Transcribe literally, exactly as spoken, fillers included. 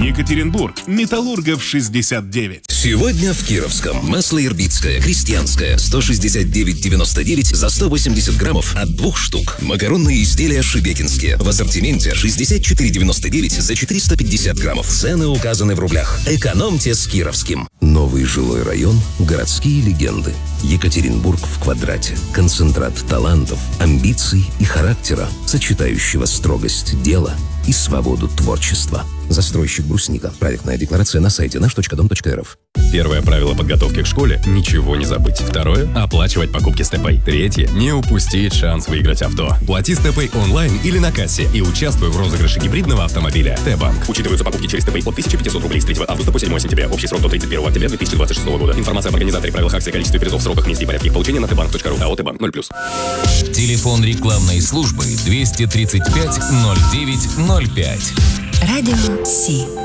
Екатеринбург. Металлургов шестьдесят девять. Сегодня в Кировском. Масло ирбитское, крестьянское, сто шестьдесят девять девяносто девять за сто восемьдесят граммов от двух штук. Макаронные изделия шебекинские. В ассортименте шестьдесят четыре девяносто девять за четыреста пятьдесят граммов. Цены указаны в рублях. Экономьте с Кировским. Новый жилой район. Городские легенды. Екатеринбург в квадрате. Концентрат талантов, амбиций и характера, сочетающего строгость дела и свободу творчества. Застройщик «Брусника». Проектная декларация на сайте наш точка дом точка эр эф. Первое правило подготовки к школе – ничего не забыть. Второе – оплачивать покупки с ТЭПой. Третье – не упустить шанс выиграть авто. Плати с ТЭПой онлайн или на кассе и участвуй в розыгрыше гибридного автомобиля. Т-банк. Учитываются покупки через ТЭПой от тысяча пятьсот рублей с третьего августа по седьмое сентября. Общий срок до тридцать первого октября две тысячи двадцать шестого года. Информация об организаторе, правилах акции, количестве призов, сроках, месте и порядке их получения на тэ банк точка ру. АО «Т-банк» ноль плюс. Телефон рекламной службы двести тридцать пять ноль девять ноль пять. Радио Си.